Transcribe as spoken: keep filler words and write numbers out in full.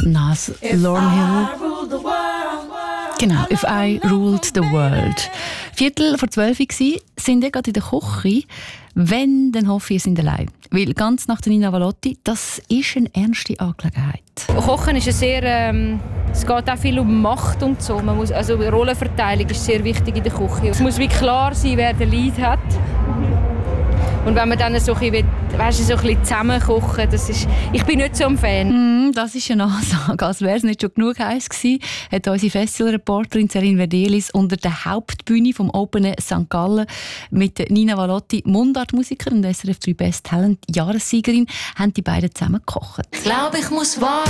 Nas Lauryn Hill. Genau, «If I Ruled the World». Viertel vor zwölf war, sind ihr gerade in der Küche. Wenn, dann hoffe ich, ihr seid allein. Weil ganz nach der Nina Valotti, das ist eine ernste Angelegenheit. Kochen ist ein sehr, ähm, es geht auch viel um Macht und so. Man muss, also Rollenverteilung ist sehr wichtig in der Küche. Es muss wie klar sein, wer den Lead hat. Und wenn man dann so ein bisschen, weißt du, so ein bisschen zusammen kochen, das ist, ich bin nicht so ein Fan. Mm, das ist eine Ansage. Als wäre es nicht schon genug heiß gewesen, hat unsere Festivalreporterin Celine Verdelis unter der Hauptbühne vom Open Sankt Gallen mit Nina Valotti, Mundartmusikerin und S R F drei Best Talent Jahressiegerin, haben die beiden zusammen gekocht. Ich glaube, ich muss warten.